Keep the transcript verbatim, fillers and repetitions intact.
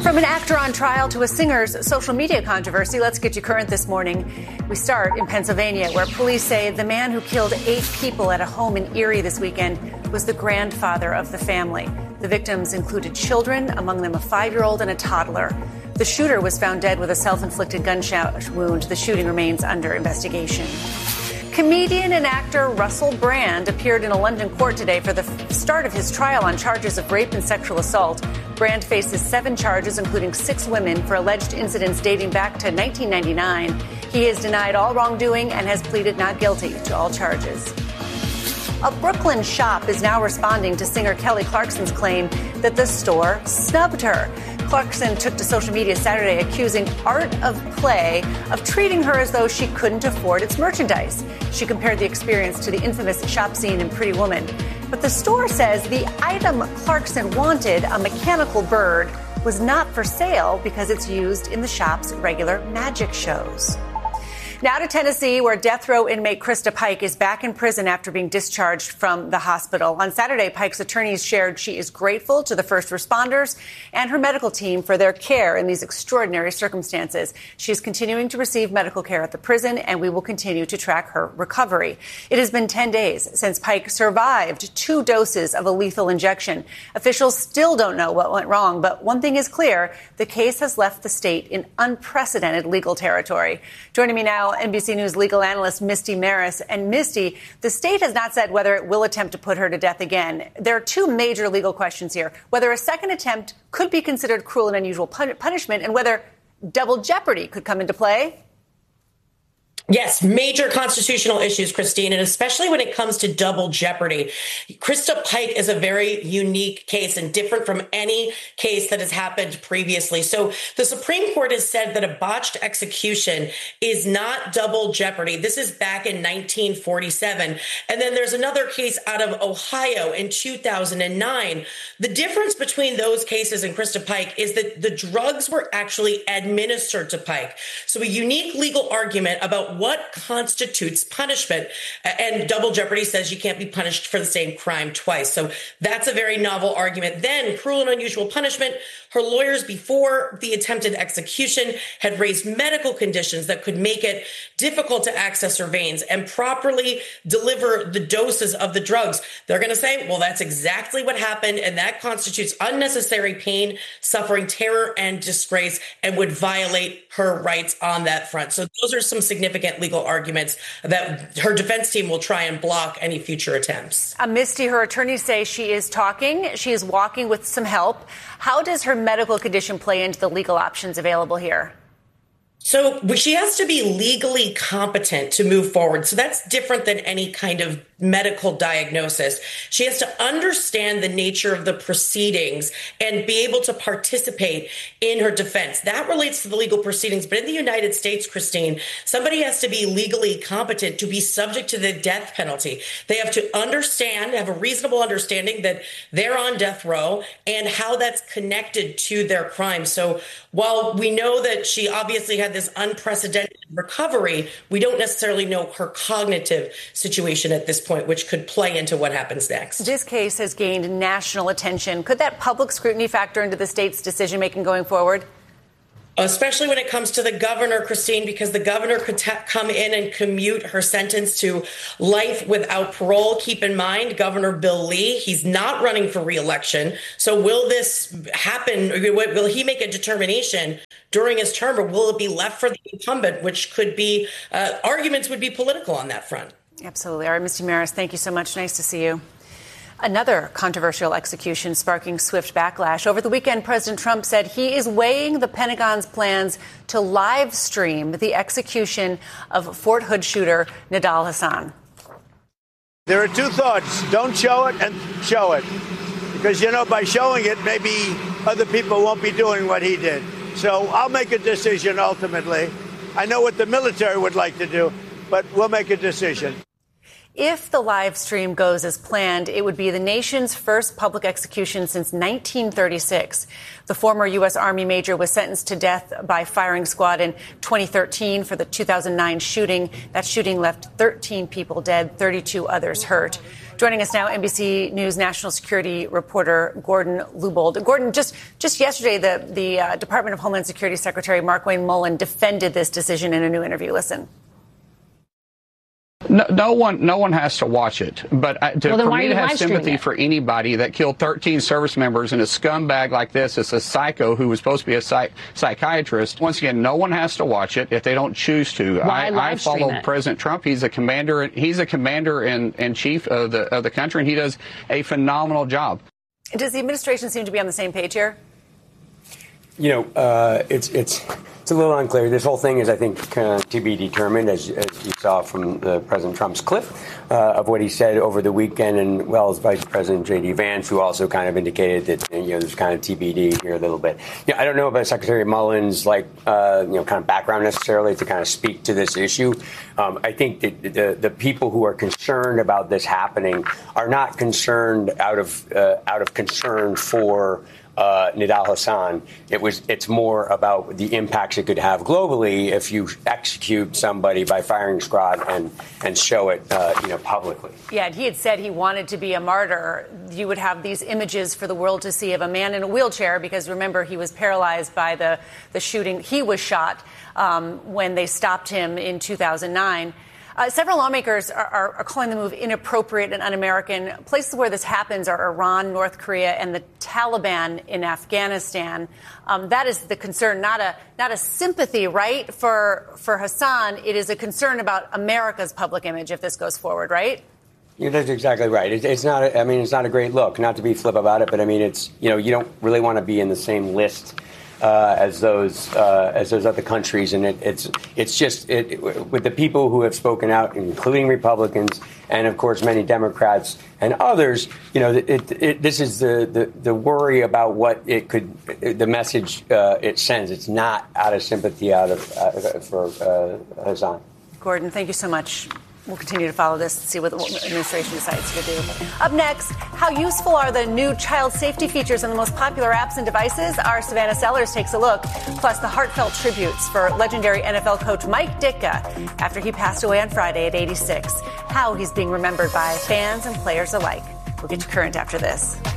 From an actor on trial to a singer's social media controversy, let's get you current this morning. We start in Pennsylvania, where police say the man who killed eight people at a home in Erie this weekend was the grandfather of the family. The victims included children, among them a five-year-old and a toddler. The shooter was found dead with a self-inflicted gunshot wound. The shooting remains under investigation. Comedian and actor Russell Brand appeared in a London court today for the start of his trial on charges of rape and sexual assault. Brand faces seven charges, including six women, for alleged incidents dating back to nineteen ninety-nine. He has denied all wrongdoing and has pleaded not guilty to all charges. A Brooklyn shop is now responding to singer Kelly Clarkson's claim that the store snubbed her. Clarkson took to social media Saturday accusing Art of Play of treating her as though she couldn't afford its merchandise. She compared the experience to the infamous shop scene in Pretty Woman. But the store says the item Clarkson wanted, a mechanical bird, was not for sale because it's used in the shop's regular magic shows. Now to Tennessee, where death row inmate Krista Pike is back in prison after being discharged from the hospital. On Saturday, Pike's attorneys shared she is grateful to the first responders and her medical team for their care in these extraordinary circumstances. She is continuing to receive medical care at the prison, and we will continue to track her recovery. It has been ten days since Pike survived two doses of a lethal injection. Officials still don't know what went wrong, but one thing is clear: the case has left the state in unprecedented legal territory. Joining me now, N B C News legal analyst Misty Maris. And Misty, the state has not said whether it will attempt to put her to death again. There are two major legal questions here: whether a second attempt could be considered cruel and unusual pun- punishment, and whether double jeopardy could come into play. Yes, major constitutional issues, Christine, and especially when it comes to double jeopardy. Krista Pike is a very unique case and different from any case that has happened previously. So the Supreme Court has said that a botched execution is not double jeopardy. This is back in nineteen forty-seven. And then there's another case out of Ohio in two thousand nine. The difference between those cases and Krista Pike is that the drugs were actually administered to Pike. So a unique legal argument about what constitutes punishment. And double jeopardy says you can't be punished for the same crime twice. So that's a very novel argument. Then cruel and unusual punishment. Her lawyers before the attempted execution had raised medical conditions that could make it difficult to access her veins and properly deliver the doses of the drugs. They're going to say, well, that's exactly what happened, and that constitutes unnecessary pain, suffering, terror, and disgrace, and would violate her rights on that front. So those are some significant legal arguments that her defense team will try and block any future attempts. Uh, Misty, her attorneys say she is talking, she is walking with some help. How does her medical condition play into the legal options available here? So she has to be legally competent to move forward. So that's different than any kind of medical diagnosis. She has to understand the nature of the proceedings and be able to participate in her defense. That relates to the legal proceedings. But in the United States, Christine, somebody has to be legally competent to be subject to the death penalty. They have to understand, have a reasonable understanding that they're on death row and how that's connected to their crime. So while we know that she obviously had this unprecedented recovery, we don't necessarily know her cognitive situation at this point, which could play into what happens next. This case has gained national attention. Could that public scrutiny factor into the state's decision making going forward? Especially when it comes to the governor, Christine, because the governor could t- come in and commute her sentence to life without parole. Keep in mind, Governor Bill Lee, he's not running for re-election. So will this happen? Will he make a determination during his term, or will it be left for the incumbent, which could be, uh, arguments would be political on that front? Absolutely. All right, Misty Maris, thank you so much. Nice to see you. Another controversial execution sparking swift backlash. Over the weekend, President Trump said he is weighing the Pentagon's plans to live stream the execution of Fort Hood shooter Nidal Hasan. There are two thoughts. Don't show it and show it. Because, you know, by showing it, maybe other people won't be doing what he did. So I'll make a decision ultimately. I know what the military would like to do, but we'll make a decision. If the live stream goes as planned, it would be the nation's first public execution since nineteen thirty-six. The former U S. Army major was sentenced to death by firing squad in twenty thirteen for the two thousand nine shooting. That shooting left thirteen people dead, thirty-two others hurt. Joining us now, N B C News national security reporter Gordon Lubold. Gordon, just just yesterday, the, the uh, Department of Homeland Security Secretary Markwayne Mullin defended this decision in a new interview. Listen. No, no one, no one has to watch it. But uh, to, well, for me to have sympathy it? for anybody that killed thirteen service members and a scumbag like this, it's a psycho who was supposed to be a psych- psychiatrist. Once again, no one has to watch it if they don't choose to. Why I, I follow it? President Trump. He's a commander. He's a commander and, and chief of the of the country, and he does a phenomenal job. Does the administration seem to be on the same page here? You know, uh, it's it's. It's a little unclear. This whole thing is, I think, kind of to be determined, as, as you saw from the President Trump's clip uh, of what he said over the weekend, and well as Vice President J D. Vance, who also kind of indicated that, you know, there's kind of T B D here a little bit. Yeah, I don't know about Secretary Mullin's, like, uh, you know, kind of background necessarily to kind of speak to this issue. Um, I think that the the people who are concerned about this happening are not concerned out of uh, out of concern for Uh, Nidal Hasan. It was. It's more about the impacts it could have globally if you execute somebody by firing squad and and show it, uh, you know, publicly. Yeah, he had said he wanted to be a martyr. You would have these images for the world to see of a man in a wheelchair, because remember, he was paralyzed by the the shooting. He was shot um, when they stopped him in two thousand nine. Uh, several lawmakers are, are, are calling the move inappropriate and un-American. Places where this happens are Iran, North Korea, and the Taliban in Afghanistan. Um, that is the concern, not a not a sympathy, right, for for Hasan. It is a concern about America's public image if this goes forward, right? Yeah, that's exactly right. It, it's not. A, I mean, it's not a great look. Not to be flip about it, but I mean, it's, you know, you don't really want to be in the same list Uh, as those uh, as those other countries, and it, it's it's just it, it, with the people who have spoken out, including Republicans and of course many Democrats and others. You know, it, it, this is the, the the worry about what it could, the message uh, it sends. It's not out of sympathy out of uh, for uh, Hasan. Gordon, thank you so much. We'll continue to follow this and see what the administration decides to do. Up next, how useful are the new child safety features on the most popular apps and devices? Our Savannah Sellers takes a look. Plus, the heartfelt tributes for legendary N F L coach Mike Ditka after he passed away on Friday at eighty-six. How he's being remembered by fans and players alike. We'll get you current after this.